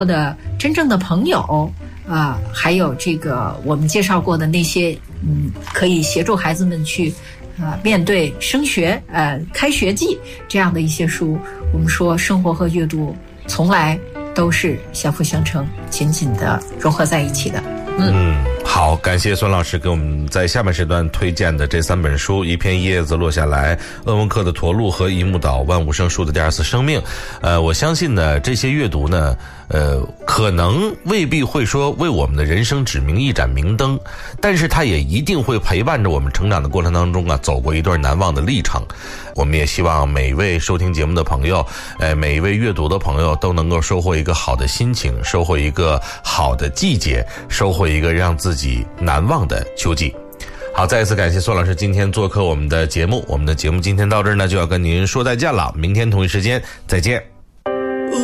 的真正的朋友还有这个我们介绍过的那些可以协助孩子们去面对升学开学季这样的一些书。我们说生活和阅读从来都是相辅相成，紧紧的融合在一起的。 好，感谢孙老师给我们在下半时段推荐的这3本书：一片叶子落下来、鄂温克的驼鹿和一木岛万物生树的第2次生命。我相信呢，这些阅读呢，可能未必会说为我们的人生指明一盏明灯，但是它也一定会陪伴着我们成长的过程当中走过一段难忘的历程。我们也希望每一位收听节目的朋友，每一位阅读的朋友都能够收获一个好的心情，收获一个好的季节，收获一个让自己难忘的秋季。好，再一次感谢孙老师今天做客我们的节目。我们的节目今天到这儿呢，就要跟您说再见了。明天同一时间再见。